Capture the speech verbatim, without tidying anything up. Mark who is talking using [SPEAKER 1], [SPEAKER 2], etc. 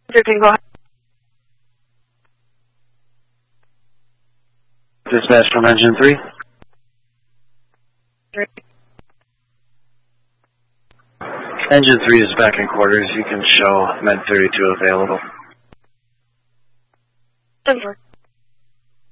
[SPEAKER 1] Can go ahead.
[SPEAKER 2] Dispatch from engine three.
[SPEAKER 1] Three.
[SPEAKER 2] Engine three is back in quarters. You can show Med thirty-two available.
[SPEAKER 1] Denver.